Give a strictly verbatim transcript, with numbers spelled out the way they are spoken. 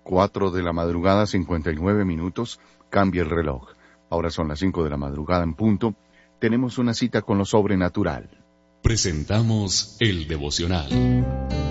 Cuatro de la madrugada, cincuenta y nueve minutos, cambia el reloj. Ahora son las cinco de la madrugada en punto. Tenemos una cita con lo sobrenatural. Presentamos el devocional.